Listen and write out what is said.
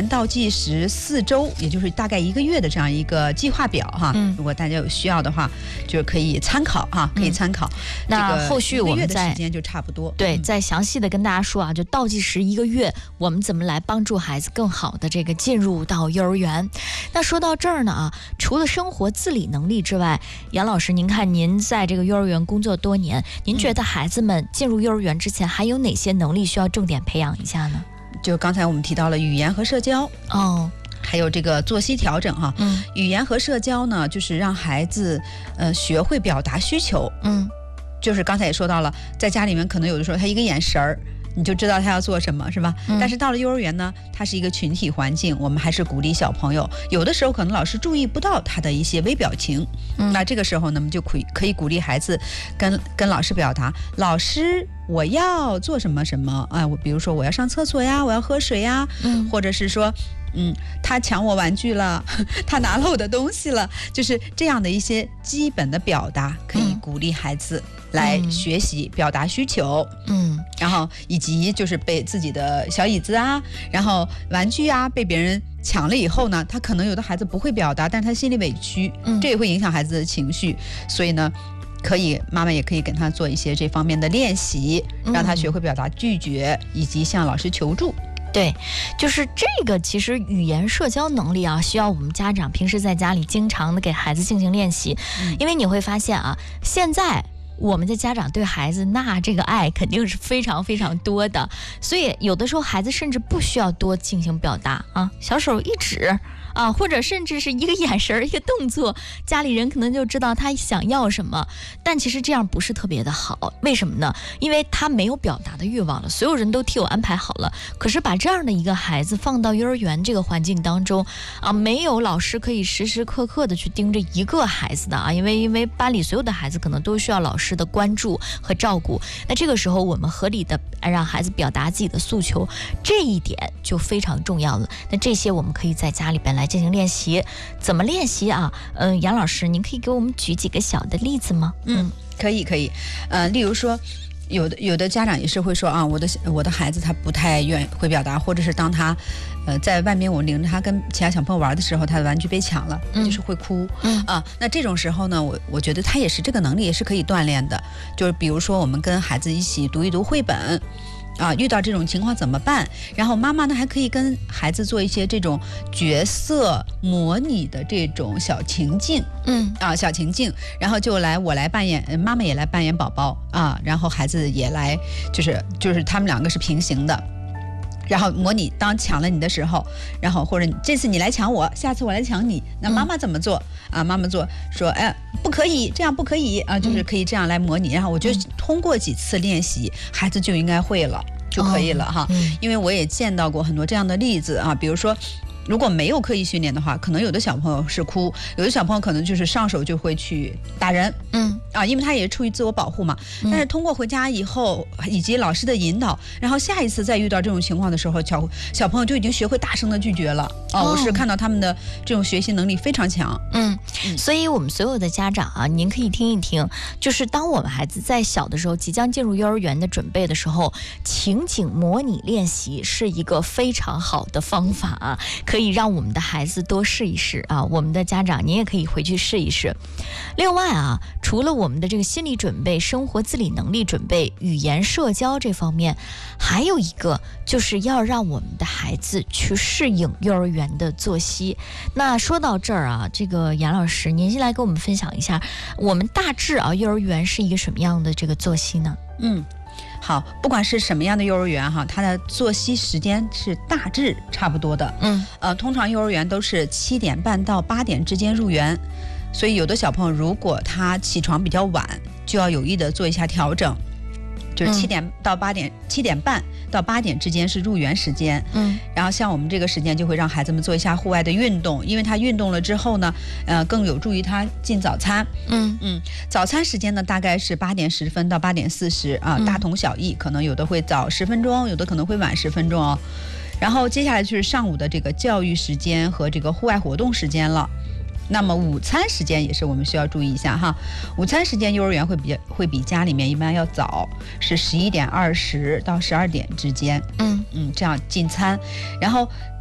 倒计时4周，也就是大概1个月的这样一个计划表哈。如果大家有需要的话，就可以参考哈，可以参考。 那后续我们的时间就差不多。 对，再详细的跟大家说啊，就倒计时1个月，我们怎么来帮助孩子更好的这个进入到幼儿园。那说到这儿呢啊，除了生活自理能力之外，杨老师，您看您在这个幼儿园工作多年，您觉得孩子们进入幼儿园之前还有哪些能力需要重点培养一下呢？ 就刚才我们提到了语言和社交还有这个作息调整哈。语言和社交呢，就是让孩子学会表达需求。就是刚才也说到了，在家里面可能有的时候他一个眼神儿，你就知道他要做什么，是吧？但是到了幼儿园呢，它是一个群体环境，我们还是鼓励小朋友，有的时候可能老师注意不到他的一些微表情。那这个时候呢，我们就可以鼓励孩子跟老师表达，老师我要做什么什么啊，我比如说我要上厕所呀，我要喝水呀，或者是说他抢我玩具了，他拿了我的东西了，就是这样的一些基本的表达，可以鼓励孩子来学习表达需求。然后以及就是被自己的小椅子啊，然后玩具啊被别人抢了以后呢，他可能有的孩子不会表达，但是他心里委屈，这也会影响孩子的情绪。所以呢，妈妈也可以跟他做一些这方面的练习，让他学会表达拒绝，以及向老师求助。 对，就是这个其实语言社交能力啊，需要我们家长平时在家里经常的给孩子进行练习。因为你会发现啊，现在我们的家长对孩子那这个爱肯定是非常非常多的，所以有的时候孩子甚至不需要多进行表达啊，小手一指啊，或者甚至是一个眼神一个动作，家里人可能就知道他想要什么。但其实这样不是特别的好，为什么呢？因为他没有表达的欲望了，所有人都替我安排好了。可是把这样的一个孩子放到幼儿园这个环境当中啊，没有老师可以时时刻刻的去盯着一个孩子的啊，因为班里所有的孩子可能都需要老师的关注和照顾。那这个时候我们合理的让孩子表达自己的诉求，这一点就非常重要了。那这些我们可以在家里边来进行练习。怎么练习啊？杨老师，您可以给我们举几个小的例子吗？ 可以。例如说，有的家长也是会说啊，我的孩子他不太会表达，或者是当他在外面我领着他跟其他小朋友玩的时候，他的玩具被抢了，就是会哭那这种时候呢，我觉得他也是这个能力也是可以锻炼的。就是比如说我们跟孩子一起读一读绘本遇到这种情况怎么办？然后妈妈呢还可以跟孩子做一些这种角色模拟的这种小情境，小情境，然后我来扮演，妈妈也来扮演宝宝然后孩子也来，就是他们2个是平行的。然后模拟当抢了你的时候，然后或者这次你来抢我，下次我来抢你，那妈妈怎么做妈妈说不可以，这样不可以就是可以这样来模拟。然后我觉得通过几次练习，孩子就应该会了，就可以了哈。因为我也见到过很多这样的例子比如说如果没有刻意训练的话，可能有的小朋友是哭，有的小朋友可能就是上手就会去打人，因为他也出于自我保护嘛。但是通过回家以后以及老师的引导，然后下一次再遇到这种情况的时候，小朋友就已经学会大声的拒绝了我是看到他们的这种学习能力非常强。 所以我们所有的家长您可以听一听，就是当我们孩子在小的时候即将进入幼儿园的准备的时候，情景模拟练习是一个非常好的方法可以让我们的孩子多试一试我们的家长您也可以回去试一试。另外除了我们的这个心理准备、生活自理能力准备、语言社交这方面，还有一个就是要让我们的孩子去适应幼儿园的作息。那说到这儿这个杨老师您先来跟我们分享一下，我们大致幼儿园是一个什么样的这个作息呢？ 好，不管是什么样的幼儿园它的作息时间是大致差不多的。通常幼儿园都是7点半到8点之间入园，所以有的小朋友如果他起床比较晚，就要有意的做一下调整，就是7点半到8点之间是入园时间。然后像我们这个时间就会让孩子们做一下户外的运动，因为他运动了之后呢，更有助于他进早餐。早餐时间呢大概是8点10分到8点40大同小异，可能有的会早10分钟，有的可能会晚10分钟然后接下来就是上午的这个教育时间和这个户外活动时间了。那么午餐时间也是我们需要注意一下午餐时间幼儿园会比家里面一般要早，是11点20到12点之间。这样进餐。然后